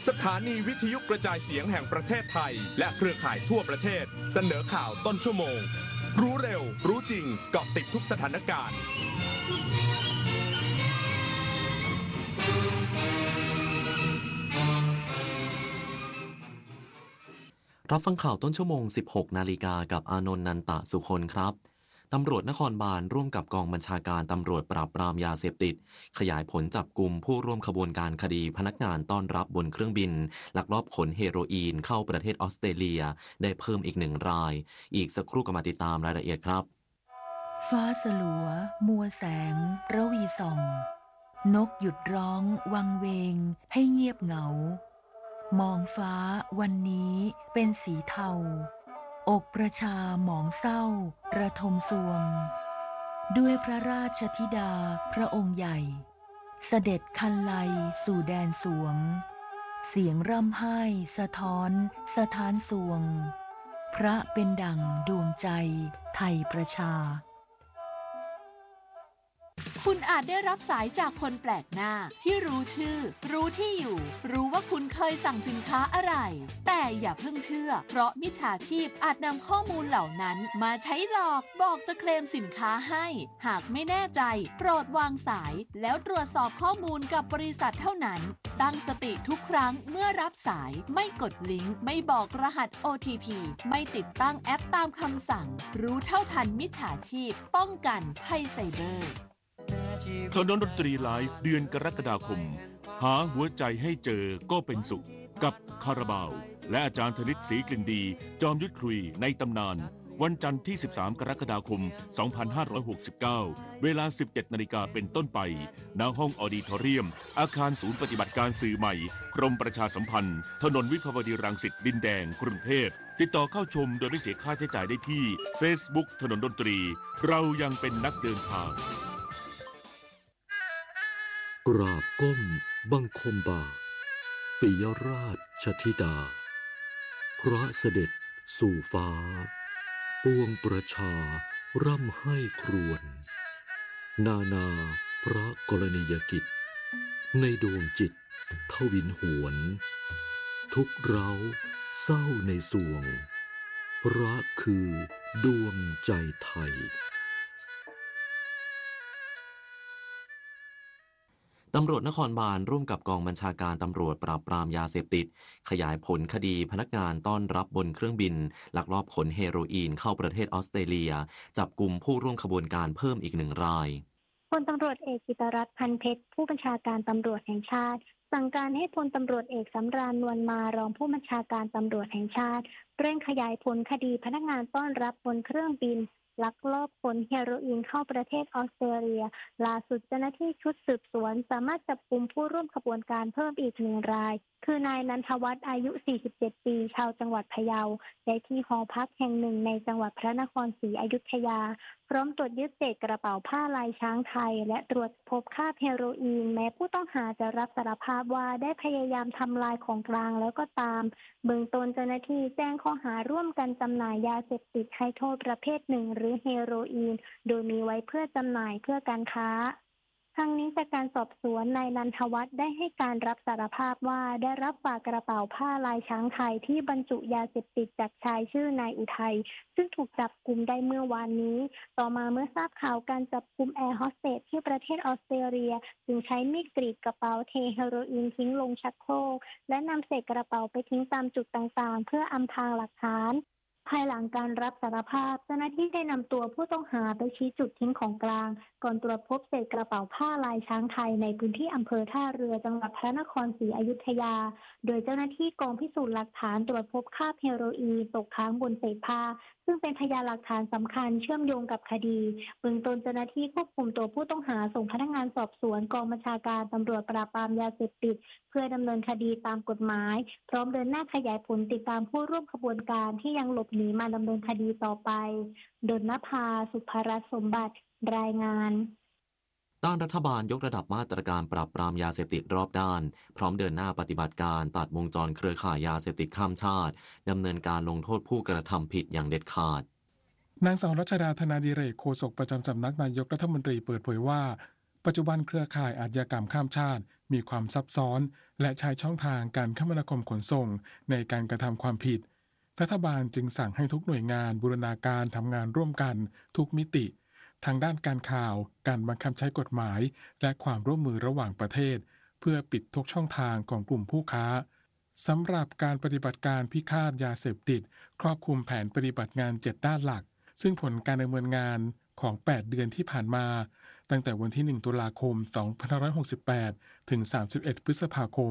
สถานีวิทยุกระจายเสียงแห่งประเทศไทยและเครือข่ายทั่วประเทศเสนอข่าวต้นชั่วโมงรู้เร็วรู้จริงเกาะติดทุกสถานการณ์รับฟังข่าวต้นชั่วโมง 16 นาฬิกากับอานนท์นันตะสุคนครับตำรวจนครบาลร่วมกับกองบัญชาการตำรวจปราบปรามยาเสพติดขยายผลจับกุมผู้ร่วมขบวนการคดีพนักงานต้อนรับบนเครื่องบินลักลอบขนเฮโรอีนเข้าประเทศออสเตรเลียได้เพิ่มอีก1 รายอีกสักครู่ก็มาติดตามรายละเอียดครับฟ้าสลัวมัวแสงระวีส่องนกหยุดร้องวังเวงให้เงียบเหงามองฟ้าวันนี้เป็นสีเทาอกประชาหมองเศร้าระทมสวงด้วยพระราชธิดาพระองค์ใหญ่เสด็จคันไลสู่แดนสวงเสียงร่ำไห้สะท้อนสถานสวงพระเป็นดั่งดวงใจไทยประชาคุณอาจได้รับสายจากคนแปลกหน้าที่รู้ชื่อรู้ที่อยู่รู้ว่าคุณเคยสั่งสินค้าอะไรแต่อย่าเพิ่งเชื่อเพราะมิจฉาชีพอาจนำข้อมูลเหล่านั้นมาใช้หลอกบอกจะเคลมสินค้าให้หากไม่แน่ใจโปรดวางสายแล้วตรวจสอบข้อมูลกับบริษัทเท่านั้นตั้งสติทุกครั้งเมื่อรับสายไม่กดลิงก์ไม่บอกรหัส OTP ไม่ติดตั้งแอปตามคำสั่งรู้เท่าทันมิจฉาชีพป้องกันภัยไซเบอร์ถนนดนตรีไลฟ์เดือนกรกฎาคมหาหัวใจให้เจอก็เป็นสุขกับคาราบาวและอาจารย์ธนิตศรีกลิ่นดีจอมยุทธคุยในตำนานวันจันทร์ที่13 กรกฎาคม 2569 เวลา 17 นาฬิกาเป็นต้นไปณห้องออดิทอเรียมอาคารศูนย์ปฏิบัติการสื่อใหม่กรมประชาสัมพันธ์ถนนวิภาวดีรังสิตดินแดงกรุงเทพติดต่อเข้าชมโดยไม่เสียค่าใช้จ่ายได้ที่ Facebook ถนนดนตรีเรายังเป็นนักเดินทางกราบก้มบังคมบาทปิยราชธิดาพระเสด็จสู่ฟ้าปวงประชาร่ำไห้ครวญนานาพระกรณียกิจในดวงจิตทวินหวนทุกเราเศร้าในสวงพระคือดวงใจไทยตำรวจนครบาลร่วมกับกองบัญชาการตำรวจปราบปรามยาเสพติดขยายผลคดีพนักงานต้อนรับบนเครื่องบินลักลอบขนเฮโรอีนเข้าประเทศออสเตรเลียจับกุมผู้ร่วมขบวนการเพิ่มอีก1 รายพลตำรวจเอกกิตรัตน์พันเพชรผู้บัญชาการตำรวจแห่งชาติสั่งการให้พลตำรวจเอกสำราญนวลมารองผู้บัญชาการตำรวจแห่งชาติเร่งขยายผลคดีพนักงานต้อนรับบนเครื่องบินลักลอบขนเฮโรอีนเข้าประเทศออสเตรเลียล่าสุดเจ้าหน้าที่ชุดสืบสวนสามารถจับกุมผู้ร่วมขบวนการเพิ่มอีก1 รายคือนายนันทวัฒน์อายุ47 ปีชาวจังหวัดพะเยาได้ที่หอพักแห่งหนึ่งในจังหวัดพระนครศรีอยุธยาพร้อมตรวจยึดเศษกระเป๋าผ้าลายช้างไทยและตรวจพบคราบเฮโรอีนแม้ผู้ต้องหาจะรับสารภาพว่าได้พยายามทำลายของกลางแล้วก็ตามเบื้องต้นเจ้าหน้าที่แจ้งข้อหาร่วมกันจำหน่ายยาเสพติดให้โทษประเภท1หรือเฮโรอีนโดยมีไว้เพื่อจำหน่ายเพื่อการค้าทั้งนี้จากการสอบสวนนายนันทวัฒน์ได้ให้การรับสารภาพว่าได้รับฝากกระเป๋าผ้าลายช้างไทยที่บรรจุยาเสพติดจากชายชื่อนายอุทัยซึ่งถูกจับกุมได้เมื่อวานนี้ต่อมาเมื่อทราบข่าวการจับกุมแอร์โฮสเตสที่ประเทศออสเตรเลียจึงใช้มีดกรีดกระเป๋าเทเฮโรอีนทิ้งลงชักโครกและนำเศษกระเป๋าไปทิ้งตามจุดต่างๆเพื่ออำพรางหลักฐานภายหลังการรับสารภาพเจ้าหน้าที่ได้นำตัวผู้ต้องหาไปชี้จุดทิ้งของกลางก่อนตรวจพบเศษกระเป๋าผ้าลายช้างไทยในพื้นที่อำเภอท่าเรือจังหวัดพระนครศรีอยุธยาโดยเจ้าหน้าที่กองพิสูจน์หลักฐานตรวจพบคราบเฮโรอีนตกค้างบนเศษผ้าซึ่งเป็นพยานหลักฐานสำคัญเชื่อมโยงกับคดีเบื้องต้นเจ้าหน้าที่ควบคุมตัวผู้ต้องหาส่งพนักงานสอบสวนกองบัญชาการตำรวจปราบปรามยาเสพติดเพื่อดำเนินคดีตามกฎหมายพร้อมเดินหน้าขยายผลติดตามผู้ร่วมขบวนการที่ยังหลบหนีมาดำเนินคดีต่อไปดลนภาสุภรัตน์สมบัติรายงานด้านรัฐบาลยกระดับมาตรการปราบปรามยาเสพติดรอบด้านพร้อมเดินหน้าปฏิบัติการตัดวงจรเครือข่ายยาเสพติดข้ามชาติดำเนินการลงโทษผู้กระทำผิดอย่างเด็ดขาดนางสาวรัชดาธนาดิเรกโฆษกประจำสำนักนายกรัฐมนตรีเปิดเผยว่าปัจจุบันเครือข่ายอาชญากรรมข้ามชาติมีความซับซ้อนและใช้ช่องทางการคมนาคมขนส่งในการกระทำความผิดรัฐบาลจึงสั่งให้ทุกหน่วยงานบูรณาการทำงานร่วมกันทุกมิติทางด้านการข่าวการบังคับใช้กฎหมายและความร่วมมือระหว่างประเทศเพื่อปิดทุกช่องทางของกลุ่มผู้ค้าสำหรับการปฏิบัติการพิฆาตยาเสพติดครอบคลุมแผนปฏิบัติงาน7ด้านหลักซึ่งผลการดำเนินงานของ8เดือนที่ผ่านมาตั้งแต่วันที่1ตุลาคม2568ถึง31พฤษภาคม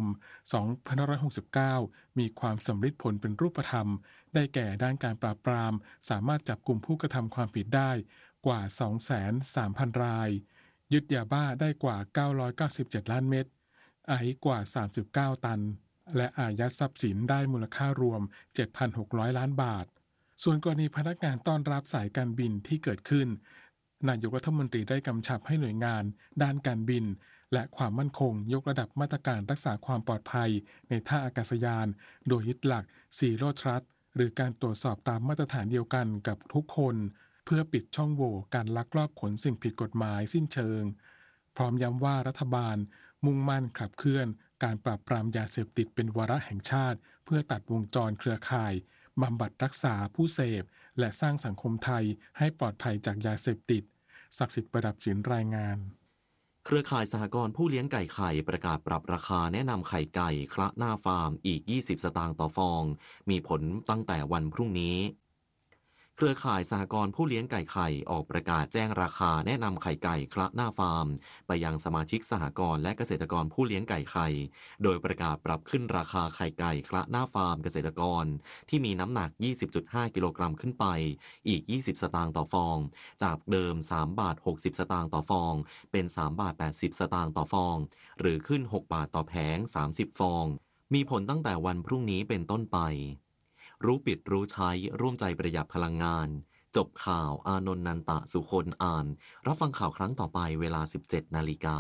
2569มีความสำเร็จผลเป็นรูปธรรมได้แก่ด้านการปราบปรามสามารถจับกลุ่มผู้กระทำความผิดได้กว่า 230,000 รายยึดยาบ้าได้กว่า997ล้านเม็ดไอซ์กว่า39ตันและอายัดทรัพย์สินได้มูลค่ารวม 7,600 ล้านบาทส่วนกรณีพนักงานต้อนรับสายการบินที่เกิดขึ้นนายกรัฐมนตรีได้กำชับให้หน่วยงานด้านการบินและความมั่นคงยกระดับมาตรการรักษาความปลอดภัยในท่าอากาศยานโดยยึดหลัก Zero Trust หรือการตรวจสอบตามมาตรฐานเดียวกันกับทุกคนเพื่อปิดช่องโหว่การลักลอบขนสิ่งผิดกฎหมายสิ้นเชิงพร้อมย้ำว่ารัฐบาลมุ่งมั่นขับเคลื่อนการปราบปรามยาเสพติดเป็นวาระแห่งชาติเพื่อตัดวงจรเครือข่ายบำบัดรักษาผู้เสพและสร้างสังคมไทยให้ปลอดภัยจากยาเสพติดศักดิ์สิทธิ์ประดับศิลป์รายงานเครือข่ายสหกรณ์ผู้เลี้ยงไก่ไข่ประกาศปรับราคาแนะนำไข่ไก่คละหน้าฟาร์มอีก20สตางค์ต่อฟองมีผลตั้งแต่วันพรุ่งนี้เครือข่ายสหกรณ์ผู้เลี้ยงไก่ไข่ออกประกาศแจ้งราคาแนะนำไข่ไก่คละหน้าฟาร์มไปยังสมาชิกสหกรณ์และเกษตรกรผู้เลี้ยงไก่ไข่โดยประกาศปรับขึ้นราคาไข่ไก่คละหน้าฟาร์มเกษตรกรที่มีน้ำหนัก 20.5 กิโลกรัมขึ้นไปอีก20สตางค์ต่อฟองจากเดิม3 บาท 60 สตางค์ต่อฟองเป็น3 บาท 80 สตางค์ต่อฟองหรือขึ้น6 บาทต่อแผง30ฟองมีผลตั้งแต่วันพรุ่งนี้เป็นต้นไปรู้ปิดรู้ใช้ร่วมใจประหยัดพลังงานจบข่าวอานนท์นันตะสุคนอ่านรับฟังข่าวครั้งต่อไปเวลา 17 นาฬิกา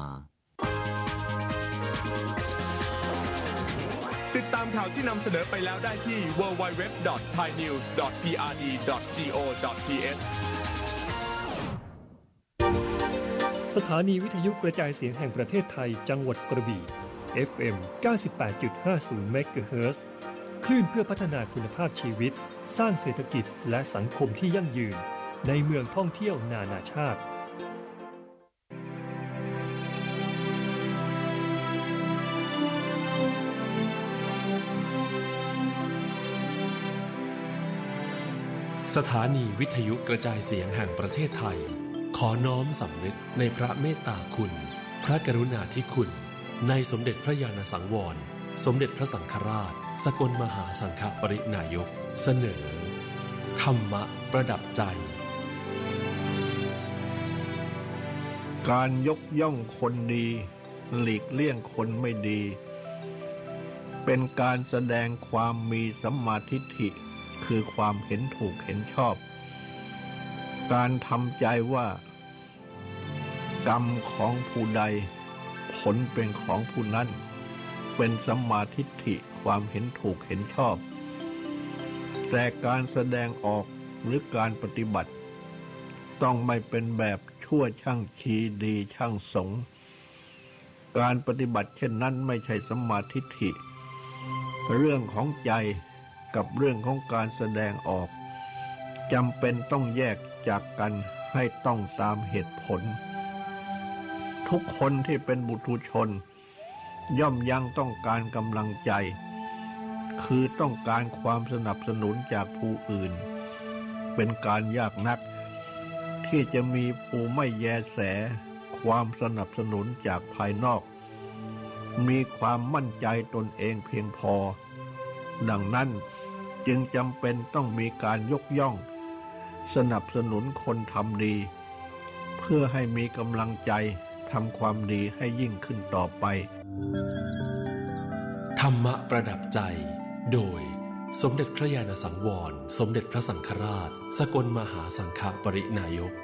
ติดตามข่าวที่นำเสนอไปแล้วได้ที่ www.thainews.prd.go.th สถานีวิทยุกระจายเสียงแห่งประเทศไทยจังหวัดกระบี่ FM 98.50 เมกะเฮิรตซ์คลื่นเพื่อพัฒนาคุณภาพชีวิตสร้างเศรษฐกิจและสังคมที่ยั่งยืนในเมืองท่องเที่ยวนานาชาติสถานีวิทยุกระจายเสียงแห่งประเทศไทยขอน้อมสำนึกในพระเมตตาคุณพระกรุณาธิคุณในสมเด็จพระญาณสังวรสมเด็จพระสังฆราชสกลมหาสังฆปรินายกเสนอธรรมะประดับใจการยกย่องคนดีหลีกเลี่ยงคนไม่ดีเป็นการแสดงความมีสัมมาทิฏฐิคือความเห็นถูกเห็นชอบการทำใจว่ากรรมของผู้ใดผลเป็นของผู้นั้นเป็นสัมมาทิฏฐิความเห็นถูกเห็นชอบแต่การแสดงออกหรือการปฏิบัติต้องไม่เป็นแบบชั่วช่างชีดีช่างสงการปฏิบัติเช่นนั้นไม่ใช่สัมมาทิฏฐิเรื่องของใจกับเรื่องของการแสดงออกจำเป็นต้องแยกจากกันให้ต้องตามเหตุผลทุกคนที่เป็นบุตุชนย่อมยังต้องการกำลังใจคือต้องการความสนับสนุนจากผู้อื่นเป็นการยากนักที่จะมีผู้ไม่แยแสความสนับสนุนจากภายนอกมีความมั่นใจตนเองเพียงพอดังนั้นจึงจำเป็นต้องมีการยกย่องสนับสนุนคนทำดีเพื่อให้มีกำลังใจทำความดีให้ยิ่งขึ้นต่อไปธรรมะประดับใจโดยสมเด็จพระญาณสังวรสมเด็จพระสังฆราชสกลมหาสังฆปรินายก